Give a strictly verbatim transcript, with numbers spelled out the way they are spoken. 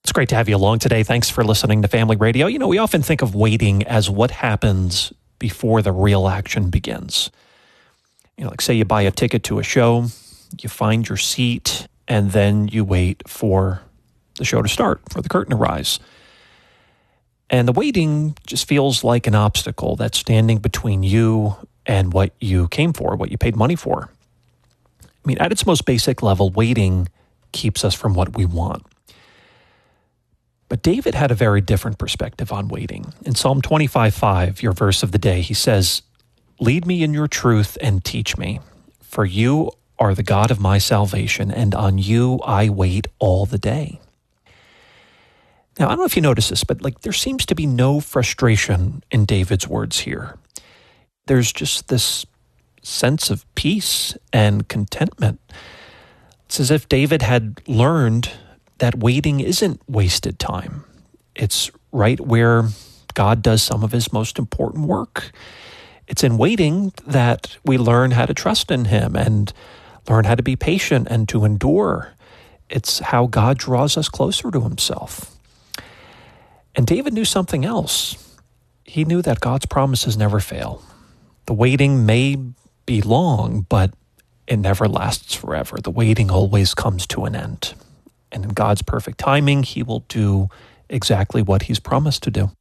It's great to have you along today. Thanks for listening to Family Radio. You know, we often think of waiting as what happens before the real action begins. You know, like say you buy a ticket to a show, you find your seat, and then you wait for the show to start, for the curtain to rise. And the waiting just feels like an obstacle that's standing between you and what you came for, what you paid money for. I mean, at its most basic level, waiting keeps us from what we want. But David had a very different perspective on waiting. In Psalm twenty-five five, your verse of the day, he says, "Lead me in your truth and teach me, for you are the God of my salvation, and on you I wait all the day." Now, I don't know if you notice this, but like there seems to be no frustration in David's words here. There's just this sense of peace and contentment. It's as if David had learned that waiting isn't wasted time. It's right where God does some of his most important work. It's in waiting that we learn how to trust in him and learn how to be patient and to endure. It's how God draws us closer to himself. And David knew something else. He knew that God's promises never fail. The waiting may be long, but it never lasts forever. The waiting always comes to an end. And in God's perfect timing, he will do exactly what he's promised to do.